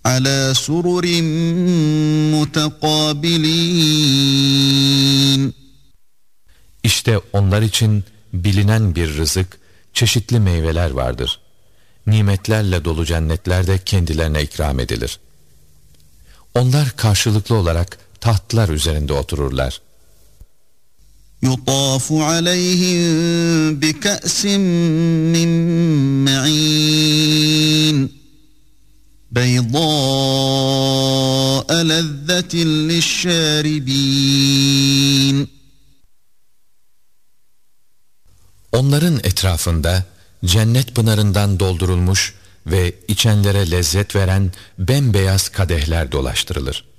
على سرر متقابلين. İşte onlar için bilinen bir rızık, çeşitli meyveler vardır. Nimetlerle dolu cennetler de kendilerine ikram edilir. Onlar karşılıklı olarak tahtlar üzerinde otururlar. يُطَافُ عَلَيْهِمْ بِكَأْسٍ مِّن مَّعِينٍ بَيْضَاءَ لَذَّةٍ لِلشَّارِبِينَ. Onların etrafında cennet pınarından doldurulmuş ve içenlere lezzet veren bembeyaz kadehler dolaştırılır.